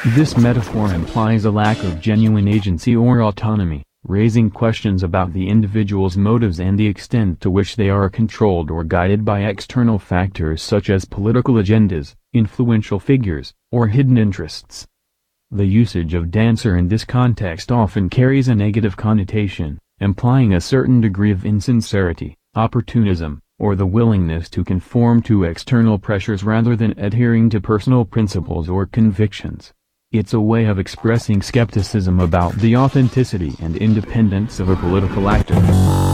This metaphor implies a lack of genuine agency or autonomy, raising questions about the individual's motives and the extent to which they are controlled or guided by external factors such as political agendas, influential figures, or hidden interests. The usage of dancer in this context often carries a negative connotation, implying a certain degree of insincerity, opportunism, or the willingness to conform to external pressures rather than adhering to personal principles or convictions. It's a way of expressing skepticism about the authenticity and independence of a political actor.